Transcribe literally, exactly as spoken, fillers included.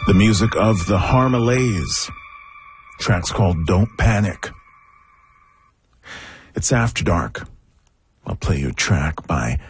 The music of the Harmalays. Track's called Don't Panic. It's After Dark. I'll play you a track by